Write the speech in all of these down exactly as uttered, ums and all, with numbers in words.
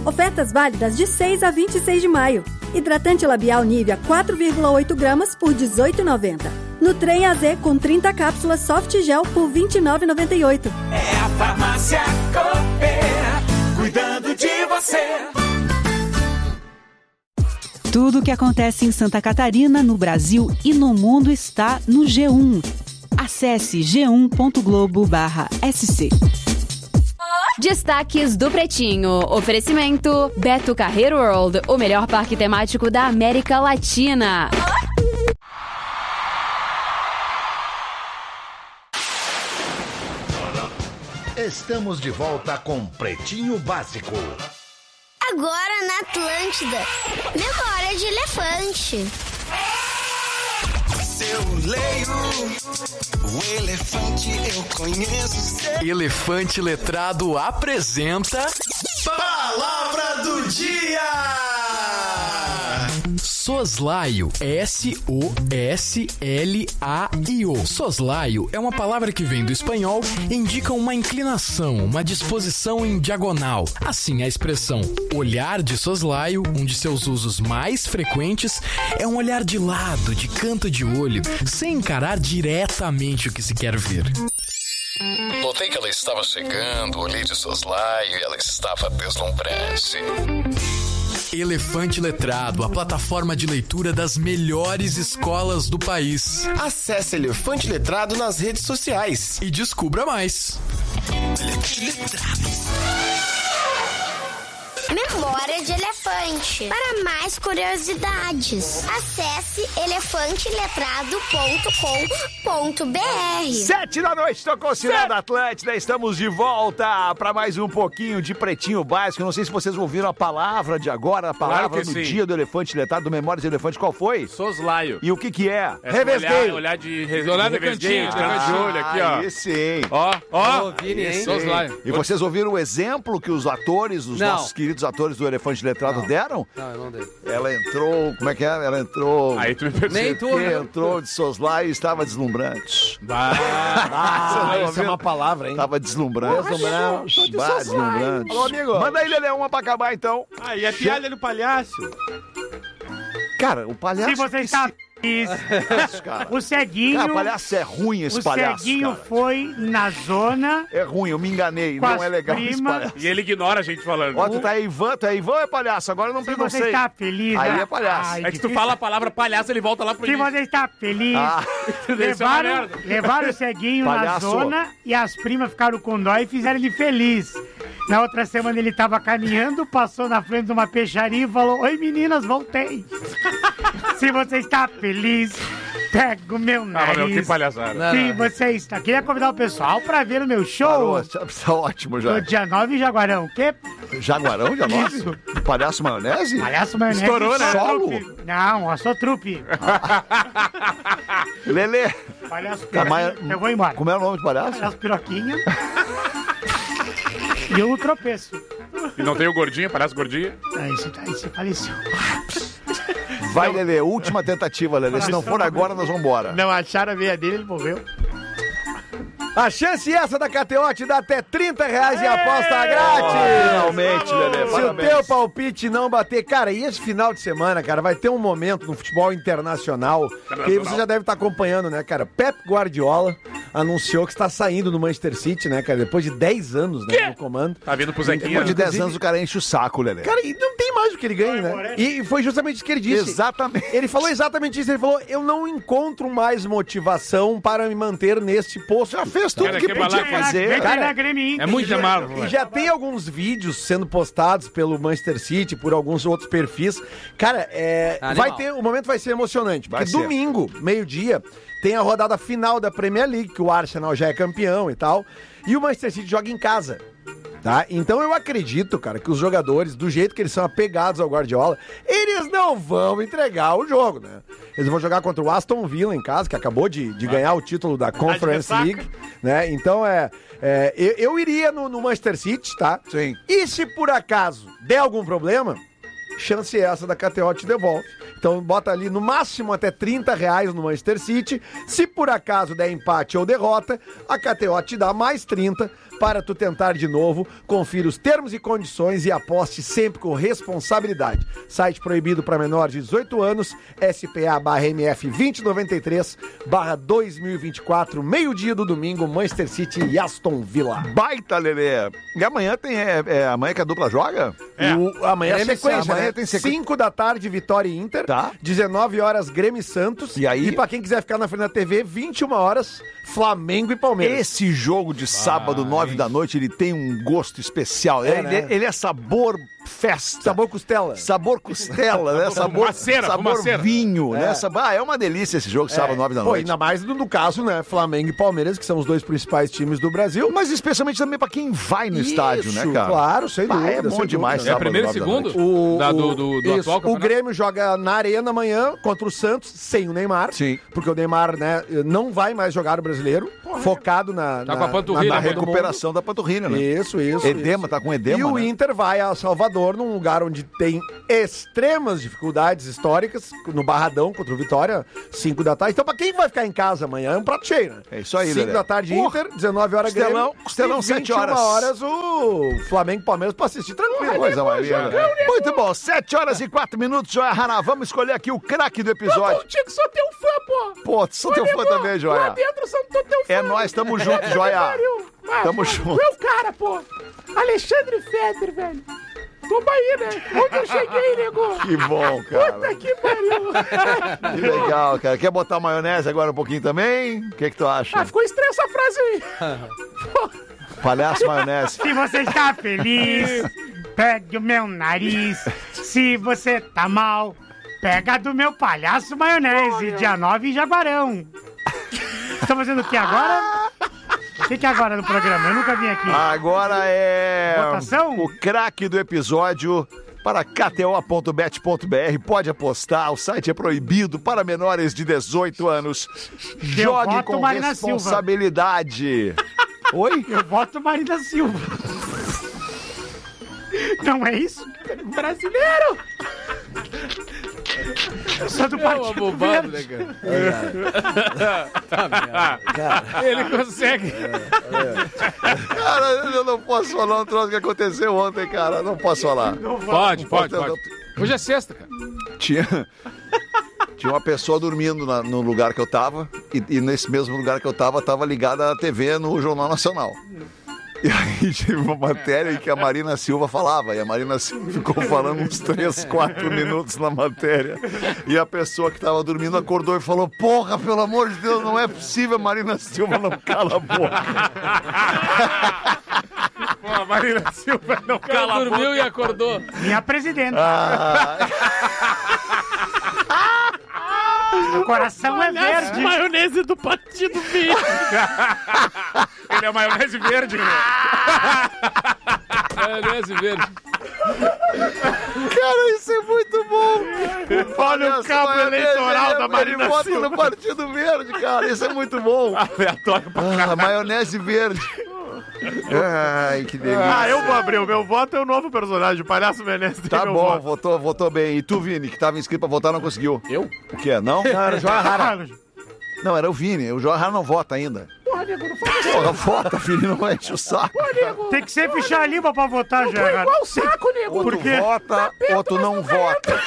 Ofertas válidas de seis a vinte e seis de maio. Hidratante labial Nivea quatro vírgula oito gramas por dezoito reais e noventa centavos. Nutrem A Z com trinta cápsulas Soft Gel por vinte e nove reais e noventa e oito centavos. É a Farmácia Cooper, cuidando de você. Tudo o que acontece em Santa Catarina, no Brasil e no mundo está no G um. Acesse g um ponto globo barra s c. Destaques do Pretinho. Oferecimento Beto Carreiro World, o melhor parque temático da América Latina. Estamos de volta com Pretinho Básico. Agora na Atlântida, memória de elefante. Eu leio o elefante, eu conheço. Elefante Letrado apresenta Palavra do Dia! Soslaio, S O S L A I O. Soslaio é uma palavra que vem do espanhol e indica uma inclinação, uma disposição em diagonal. Assim, a expressão olhar de soslaio, um de seus usos mais frequentes, é um olhar de lado, de canto de olho, sem encarar diretamente o que se quer ver. Notei que ela estava chegando, olhei de soslaio e ela estava deslumbrante. Elefante Letrado, a plataforma de leitura das melhores escolas do país. Acesse Elefante Letrado nas redes sociais e descubra mais. Elefante Letrado. Memória de elefante. Para mais curiosidades, acesse elefante letrado ponto com ponto b r. Sete da noite, tocou Cidade Atlântida. Estamos de volta para mais um pouquinho de Pretinho Básico. Não sei se vocês ouviram a palavra de agora, a palavra claro no sim. dia do elefante letrado, do Memória de Elefante. Qual foi? Soslaio. E o que que é? é Revesguei. Olhar, olhar de, re... olhar de de cantinho, de canto de olho aqui, ó. Esse, hein? Ó, ó. Ouvi, hein? Soslaio. E vocês ouviram o exemplo que os atores, os Não. nossos queridos atores do Elefante Letrado Não. deram? Não, eu não dei. Ela entrou, como é que é? Ela entrou... Aí tu me percebeu. Nem tu, que né? entrou de soslaio e estava deslumbrante. Bah. Ah, Você não isso é ouviu? uma palavra, hein? Tava deslumbrante. Deslumbrante. Bah, deslumbrante. Alô, amigo. Manda aí, Lelê, uma pra acabar, então. Ah, e a piada do palhaço? Cara, o palhaço... Se você está feliz, cara. o ceguinho... Cara, palhaço é ruim esse o palhaço, ceguinho cara. foi na zona... É ruim, eu me enganei. Com Não as é legal esse prima. palhaço. E ele ignora a gente falando. Ó, tu tá aí, Ivan, tu é Ivan ou é palhaço? Agora eu não Se preconceito. você está feliz... Aí né? é palhaço. Ai, É que tu difícil. fala a palavra palhaço, ele volta lá pro Se início. você está feliz... Ah. Isso é uma levaram, merda. levaram o ceguinho na Palhaço. zona e as primas ficaram com dó e fizeram ele feliz. Na outra semana ele tava caminhando, passou na frente de uma peixaria e falou: "Oi meninas, voltei." Se você está feliz, pega o meu nariz. Ah, meu, que palhaçada. Não, Se não. você está... Queria convidar o pessoal pra ver o meu Parou, show tá ótimo já. no dia nove em Jaguarão. Que? Jaguarão, dia nove? Isso. Palhaço maionese? Palhaço Maionese. Estourou, né? Solo? Trupe. Não, eu sou trupe. Lelê, Palhaço Tá, Piroquinha. mas- Eu vou embora. como é o nome do palhaço? Palhaço Piroquinha. E o tropeço. E não tem o gordinho, palhaço gordinho? Aí você, aí você faleceu. Vai, Lelê, última tentativa, Lelê. Se não for agora, nós vamos embora. Não acharam a veia dele, ele morreu. A chance essa da K T O te dá até trinta reais em aposta grátis. Finalmente, Lelê, Se parabéns. o teu palpite não bater... Cara, e esse final de semana, cara, vai ter um momento no futebol internacional que aí você já deve estar acompanhando, né, cara? Pep Guardiola anunciou que está saindo do Manchester City, né, cara? Depois de dez anos, né, no comando. Tá vindo pro Zequinha. Depois de dez Inclusive- anos, o cara enche o saco, Lelê. Cara, e não tem mais o que ele ganha, né? E foi justamente isso que ele disse. Exatamente. Ele falou exatamente isso. Ele falou, eu não encontro mais motivação para me manter neste posto. Já fez tudo Cara, que que podia balaca. fazer. Vem Cara, treinar Grêmio Inter. É muito amargo. E já tem alguns vídeos sendo postados pelo Manchester City, por alguns outros perfis. Cara, é, Animal. vai ter, o momento vai ser emocionante. Vai Porque ser. domingo, meio-dia, tem a rodada final da Premier League, que o Arsenal já é campeão e tal. E o Manchester City joga em casa. Tá? Então eu acredito, cara, que os jogadores, do jeito que eles são apegados ao Guardiola, eles não vão entregar o jogo, né? Eles vão jogar contra o Aston Villa em casa, que acabou de, de ganhar o título da Conference ressaca. League, né? Então é, é, eu, eu iria no, no Manchester City, tá? Sim. E se por acaso der algum problema, chance essa da K T O te devolve. Então bota ali no máximo até trinta reais no Manchester City. Se por acaso der empate ou derrota, a K T O te dá mais trinta para tu tentar de novo. Confira os termos e condições e aposte sempre com responsabilidade. Site proibido para menor de dezoito anos, S P A barra M F vinte noventa e três barra dois mil e vinte e quatro, meio-dia do domingo, Manchester City e Aston Villa. Baita, Lelê. E amanhã tem, é, é amanhã que a dupla joga? É. O, amanhã é sequência, amanhã né? tem sequência. cinco da tarde, Vitória e Inter. Tá. dezenove horas, Grêmio e Santos. E aí? E pra quem quiser ficar na frente da T V, vinte e uma horas, Flamengo e Palmeiras. Esse jogo de sábado, nove da noite, ele tem um gosto especial. É, ele, né? ele é sabor festa. Sabor costela. Sabor costela, né? Sabor, Fumaceira, sabor fumaceira. vinho, É. né? Sabor, ah, é uma delícia esse jogo, sábado, nove da Pô, noite. ainda mais no, no caso, né? Flamengo e Palmeiras, que são os dois principais times do Brasil. Mas especialmente também pra quem vai no estádio, né, cara? Claro, sem Bah, dúvida. é bom sem demais, dúvida. É primeiro e nove da segundo? noite. O, Da- o- do, do, do isso, atual o campeonato? Grêmio joga na Arena amanhã contra o Santos, sem o Neymar. Sim. Porque o Neymar, né, não vai mais jogar no Brasileiro, focado na, Tá na, com a panturrilha, na né? Recuperação da panturrilha, né? Isso, isso. Edema, isso. tá com edema, E o né? Inter vai a Salvador, num lugar onde tem extremas dificuldades históricas, no Barradão contra o Vitória, cinco da tarde. Então, pra quem vai ficar em casa amanhã, é um prato cheio, né? É isso aí, cinco Lelé. da tarde, Porra. Inter, dezenove horas, Costelão, Grêmio. Costelão, e sete horas. vinte e uma horas, o Flamengo e Palmeiras pra assistir tranquilo. Coisa mais linda. Muito bom, sete horas e quatro minutos, Joia Rara. Vamos escolher aqui o craque do episódio. Contigo sou teu fã, pô. Pô, sou teu fã também, Lá Joia. dentro sou teu fã. É nóis, tamo junto, Joia. Ah, Tamo pô, junto. Tu é o cara, pô. Alexandre Feder, velho. Toma aí, né? Onde eu cheguei, nego? Que bom, cara. Puta que pariu. Que legal, cara. Quer botar maionese agora um pouquinho também? O que que tu acha? Ah, ficou estranha essa frase aí. Palhaço maionese. Se você está feliz, pegue o meu nariz. Se você tá mal, pega do meu palhaço maionese, dia nove em Jaguarão. Estão fazendo o que agora? O que, que é agora no programa? Eu nunca vim aqui. Agora é Votação? o craque do episódio para K T O ponto bet ponto B R. Pode apostar, o site é proibido para menores de dezoito anos. Jogue voto com Marina Silva. responsabilidade. Oi? Eu voto Marina Silva. Não é isso? Brasileiro. Eu sou do É uma Partido bobagem, Verde. né, cara? Ele consegue. Cara, eu não posso falar um troço que aconteceu ontem, cara. Não posso falar. Pode, pode, Não, pode. Hoje é sexta, cara. Tinha, tinha uma pessoa dormindo na- no lugar que eu tava, e, e nesse mesmo lugar que eu tava, tava ligada a T V no Jornal Nacional. E aí tive uma matéria em que a Marina Silva falava, e a Marina Silva ficou falando uns três, quatro minutos na matéria. E a pessoa que tava dormindo acordou e falou: porra, pelo amor de Deus, não é possível, a Marina Silva não cala a boca. Pô, a Marina Silva não cala a boca. Dormiu e acordou. Minha presidenta. Ah, O coração é verde. Maionese do Partido Verde. Ele é maionese verde, né? Maionese verde. cara, isso é muito bom. Olha o cabo eleitoral da Marina Bota Silva. no Partido Verde, cara, isso é muito bom. Aleatório pra Ah, maionese verde. Ai, que delícia. Ah, eu vou abrir. O meu voto é o novo personagem, o Palhaço Menezes. Tá bom, votou, votou bem. E tu, Vini, que tava inscrito pra votar, não conseguiu? Eu? O quê? Não? Não, era o Joia Rara. Não, era o Vini. O João Rara não vota ainda. Porra, nego, não fala assim. Porra, vota, filho, não enche o saco. Porra, nego. Tem que ser fichar limpa pra votar, Tô já. igual o saco, nego. Ou Por tu quê? vota, ou tu não vota.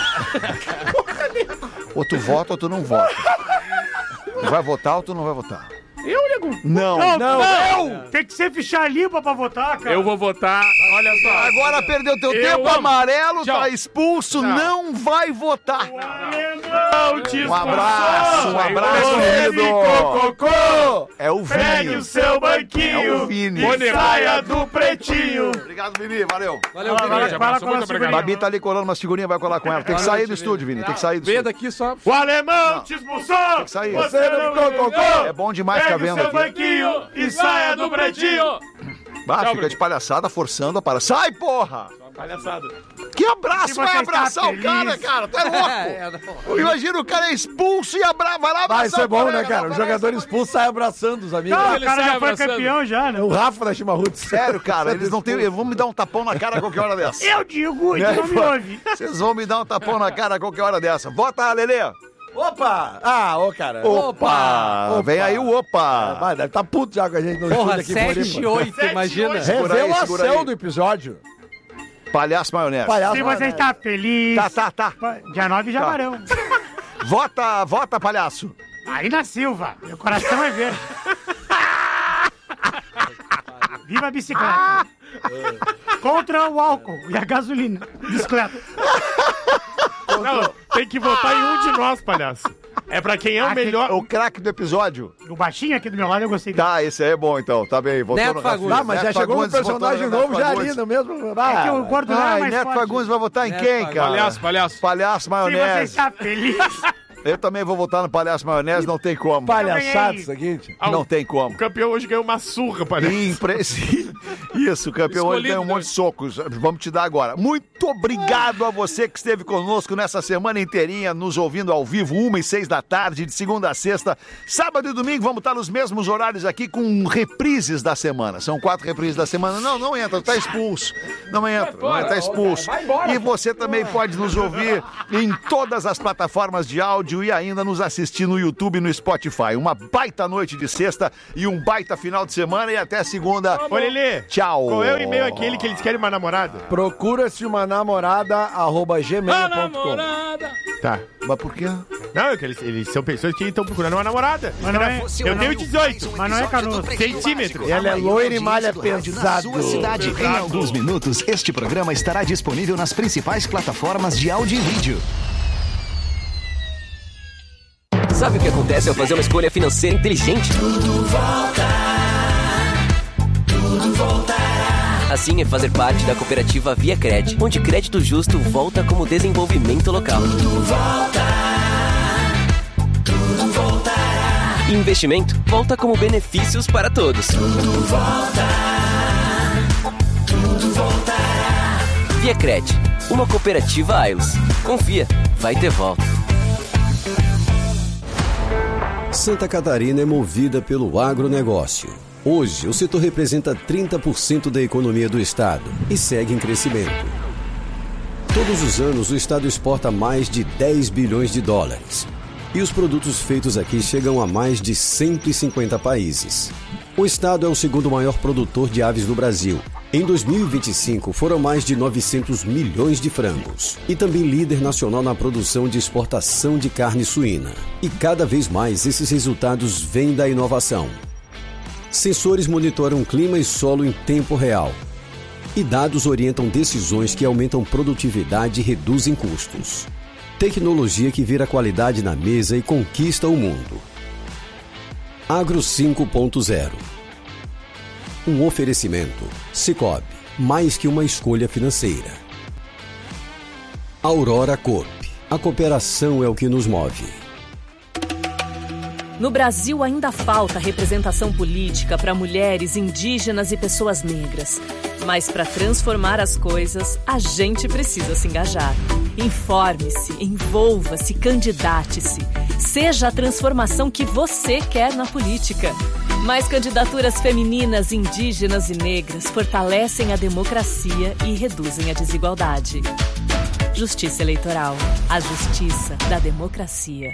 Ou tu vota, ou tu não vota. Tu vai votar ou tu não vai votar? Eu, nego. Não. Não, Não. não! Tem que ser fichar limpa pra votar, cara. Eu vou votar. Olha só. Agora perdeu teu Eu tempo, amo. amarelo, Tchau. tá expulso, Não. não vai votar. Não te Um abraço, um abraço, querido. Cocô. É o Pegue Vini. o seu banquinho. É o Vini. E saia do pretinho. Obrigado, Vini, valeu. Valeu, Fala, Vini. fala Abraço, com a muito obrigado. Babi tá ali colando umas figurinhas, vai colar com ela. Tem que sair do estúdio, Vini, tem que sair do Vem estúdio. daqui só. O alemão te expulsou. Tem que sair. Você não ficou cocô. É bom demais ficar Pegue o vendo seu aqui. banquinho e saia do pretinho. Bah, Tchau, fica Bruno. de palhaçada, forçando a para. Sai, porra! Palhaçada. Que abraço, Se vai você abraçar está o cara, feliz. cara. Tu é louco. Imagina o cara é expulso e abra... vai lá abraçar Vai, isso é o bom, colega, né, cara? vai O lá jogador abraçar expulso sai abraçando os amigos. Não, o Ele cara sai já foi abraçando. campeão já, né? É o Rafa da Chimarruts. Sério, cara, eles não têm... Vão me dar um tapão na cara a qualquer hora dessa. Eu digo, tu não me ouve. Vocês vão me dar um tapão na cara a qualquer hora dessa. Vota, Lelê. Opa! Ah, ô, cara. Opa! Opa! Vem aí o opa! Vai, deve tá puto já com a gente no Porra, estúdio aqui. sete, oito, imagina. Revelação do episódio. Palhaço maionese. Palhaço Se você maionese. está feliz... Tá, tá, tá. Dia nove, Javarão. Vota, vota, palhaço. Aí na Silva. Meu coração é verde. Viva a bicicleta. Contra o álcool e a gasolina. Bicicleta. Não, tem que votar em um de nós, palhaço. É pra quem é o melhor. O craque do episódio. O baixinho aqui do meu lado eu gostei. Tá, esse aí é bom então, tá bem. Votou Neto no Fagundes. Ah, mas já Neto chegou um Fagundes, personagem votou no novo já Neto ali Fagundes. no mesmo... É que o gordo não é Ai, mais Neto forte. Fagundes vai votar em Neto quem, Fagundes. cara? Palhaço, palhaço. Palhaço Se você maionese. está feliz... Eu também vou votar no palhaço maionese, não tem como. Palhaçado isso aqui. Ah, Não o- tem como. O campeão hoje ganhou uma surra, palhaço. Impre- Isso, o campeão hoje Escolhido, ganhou um monte de socos. Vamos te dar agora. Muito obrigado a você que esteve conosco nessa semana inteirinha, nos ouvindo ao vivo, uma e seis da tarde, de segunda a sexta. Sábado e domingo vamos estar nos mesmos horários aqui com reprises da semana. São quatro reprises da semana. Não, não entra, tá expulso. Não entra, não entra, tá expulso. E você também pode nos ouvir em todas as plataformas de áudio e ainda nos assistir no YouTube e no Spotify. Uma baita noite de sexta e um baita final de semana e até segunda. Ô, Lelê. Tchau. Qual é o e-mail aquele que eles querem uma namorada? Procura-se uma namorada, arroba gmail ponto com. Tá. Mas por quê? Não, é que eles, eles são pessoas que estão procurando uma namorada. Mas não é- Eu tenho dezoito. Mas não é Canoso. Centímetros. Ela é loira e malha pesado. Sua cidade. Em alguns minutos, este programa estará disponível nas principais plataformas de áudio e vídeo. Sabe o que acontece ao fazer uma escolha financeira inteligente? Tudo volta. Tudo voltará. Assim é fazer parte da cooperativa Via Cred, onde crédito justo volta como desenvolvimento local. Tudo volta. Tudo voltará. E investimento volta como benefícios para todos. Tudo volta. Tudo voltará. Via Cred, uma cooperativa Ailos. Confia, vai ter volta. Santa Catarina é movida pelo agronegócio. Hoje, o setor representa trinta por cento da economia do estado e segue em crescimento. Todos os anos, o estado exporta mais de dez bilhões de dólares. E os produtos feitos aqui chegam a mais de cento e cinquenta países. O estado é o segundo maior produtor de aves do Brasil. Em dois mil e vinte e cinco, foram mais de novecentos milhões de frangos. E também líder nacional na produção de exportação de carne suína. E cada vez mais esses resultados vêm da inovação. Sensores monitoram clima e solo em tempo real. E dados orientam decisões que aumentam produtividade e reduzem custos. Tecnologia que vira qualidade na mesa e conquista o mundo. Agro cinco ponto zero. Um oferecimento. Sicoob, mais que uma escolha financeira. Aurora Corp. A cooperação é o que nos move. No Brasil ainda falta representação política para mulheres, indígenas e pessoas negras. Mas para transformar as coisas, a gente precisa se engajar. Informe-se, envolva-se, candidate-se. Seja a transformação que você quer na política. Mais candidaturas femininas, indígenas e negras fortalecem a democracia e reduzem a desigualdade. Justiça Eleitoral. A justiça da democracia.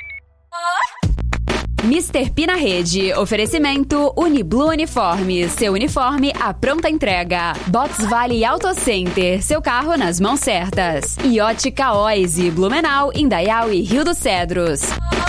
mister P na rede. Oferecimento Uniblu Uniformes. Seu uniforme à pronta entrega. Box Vale Auto Center. Seu carro nas mãos certas. E Ótica Oise, Blumenau, Indaial e Rio dos Cedros.